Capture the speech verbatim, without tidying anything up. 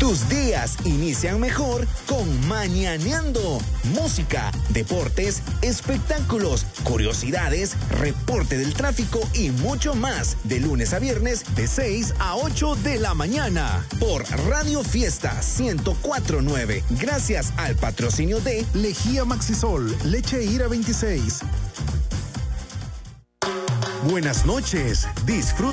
Tus días inician mejor con Mañaneando. Música, deportes, espectáculos, curiosidades, reporte del tráfico y mucho más. De lunes a viernes, de seis a ocho de la mañana. Por Radio Fiesta ciento cuatro punto nueve. Gracias al patrocinio de Lejía Maxisol, leche Ira veintiséis. Buenas noches. Disfruta